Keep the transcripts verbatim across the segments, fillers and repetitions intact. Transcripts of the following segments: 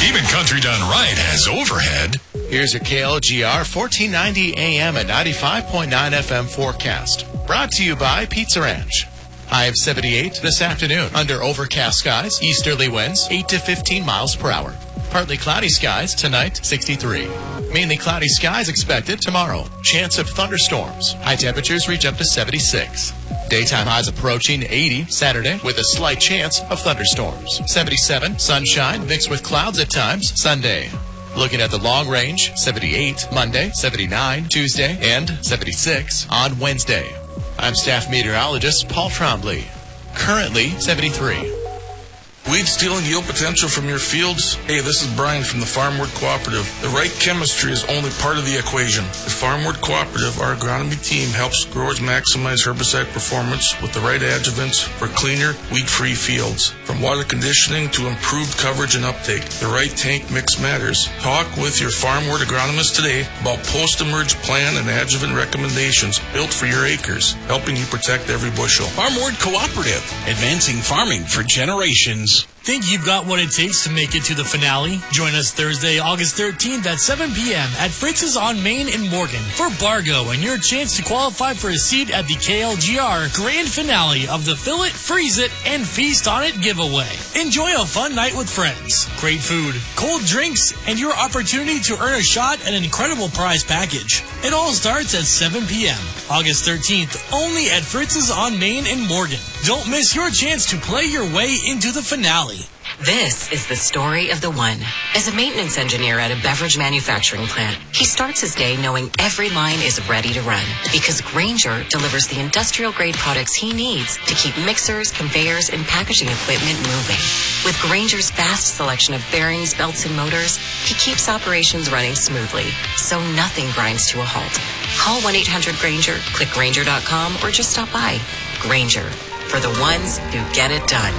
Even Country Done Right has overhead. Here's your K L G R fourteen ninety A M and ninety-five point nine F M forecast. Brought to you by Pizza Ranch. High of seventy-eight this afternoon. Under overcast skies, easterly winds eight to fifteen miles per hour. Partly cloudy skies tonight, sixty-three. Mainly cloudy skies expected tomorrow. Chance of thunderstorms. High temperatures reach up to seventy-six. Daytime highs approaching eighty Saturday with a slight chance of thunderstorms. seventy-seven, sunshine mixed with clouds at times Sunday. Looking at the long range, seventy-eight Monday, seventy-nine Tuesday, and seventy-six on Wednesday. I'm staff meteorologist Paul Trombley. Currently seventy-three. Weed stealing yield potential from your fields? Hey, this is Brian from the Farmward Cooperative. The right chemistry is only part of the equation. At Farmward Cooperative, our agronomy team helps growers maximize herbicide performance with the right adjuvants for cleaner, weed-free fields. From water conditioning to improved coverage and uptake, the right tank mix matters. Talk with your Farmward agronomist today about post-emerge plan and adjuvant recommendations built for your acres, helping you protect every bushel. Farmward Cooperative, advancing farming for generations. Think you've got what it takes to make it to the finale? Join us Thursday, August thirteenth at seven p.m. at Fritz's on Main in Morgan for Bargo and your chance to qualify for a seat at the K L G R grand finale of the Fill It, Freeze It, and Feast on It giveaway. Enjoy a fun night with friends, great food, cold drinks, and your opportunity to earn a shot at an incredible prize package. It all starts at seven p.m. August thirteenth, only at Fritz's on Main in Morgan. Don't miss your chance to play your way into the finale. This is the story of the one. As a maintenance engineer at a beverage manufacturing plant, he starts his day knowing every line is ready to run because Grainger delivers the industrial-grade products he needs to keep mixers, conveyors, and packaging equipment moving. With Grainger's vast selection of bearings, belts, and motors, he keeps operations running smoothly, so nothing grinds to a halt. Call one eight hundred Grainger, click Grainger dot com, or just stop by. Grainger, for the ones who get it done.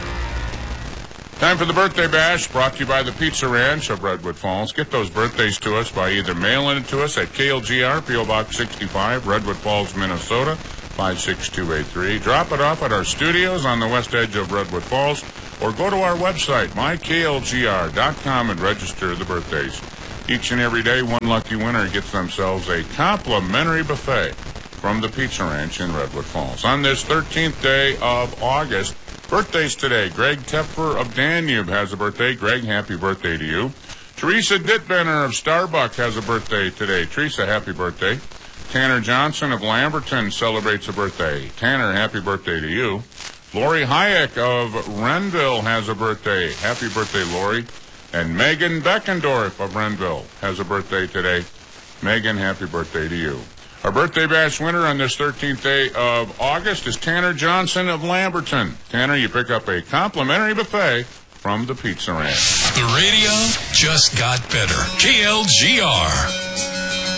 Time for the Birthday Bash, brought to you by the Pizza Ranch of Redwood Falls. Get those birthdays to us by either mailing it to us at K L G R, P O Box sixty-five, Redwood Falls, Minnesota, five six two eight three. Drop it off at our studios on the west edge of Redwood Falls, or go to our website, my K L G R dot com, and register the birthdays. Each and every day, one lucky winner gets themselves a complimentary buffet from the Pizza Ranch in Redwood Falls. On this thirteenth day of August, birthdays today. Greg Tepfer of Danube has a birthday. Greg, happy birthday to you. Teresa Dittbenner of Starbuck has a birthday today. Teresa, happy birthday. Tanner Johnson of Lamberton celebrates a birthday. Tanner, happy birthday to you. Lori Hayek of Renville has a birthday. Happy birthday, Lori. And Megan Beckendorf of Renville has a birthday today. Megan, happy birthday to you. Our Birthday Bash winner on this thirteenth day of August is Tanner Johnson of Lamberton. Tanner, you pick up a complimentary buffet from the Pizza Ranch. The radio just got better. K L G R.